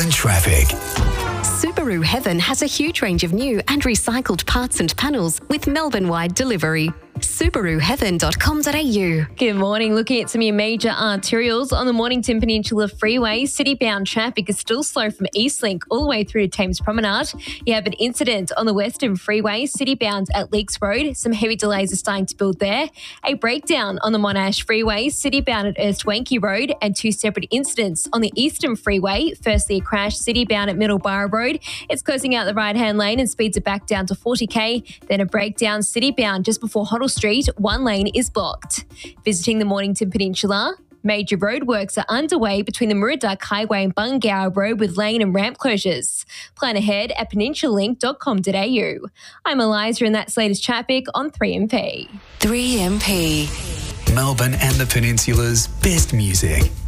Melbourne traffic. Subaru Heaven has a huge range of new and recycled parts and panels with Melbourne-wide delivery. SubaruHeaven.com.au. Good morning. Looking at some of your major arterials on the Mornington Peninsula Freeway, city-bound traffic is still slow from Eastlink all the way through to Thames Promenade. You have an incident on the Western Freeway, city-bound at Leaks Road. Some heavy delays are starting to build there. A breakdown on the Monash Freeway, city-bound at Erstwanky Road, and two separate incidents on the Eastern Freeway. Firstly, a crash city-bound at Middleborough Road. It's closing out the right-hand lane and speeds it back down to 40k. Then a breakdown city-bound just before Hoddle Street. One lane is blocked. Visiting the Mornington Peninsula, major roadworks are underway between the Murray-Dark Highway and Bungour Road with lane and ramp closures. Plan ahead at peninsulalink.com.au. I'm Eliza and that's latest traffic on 3MP. 3MP. Melbourne and the Peninsula's best music.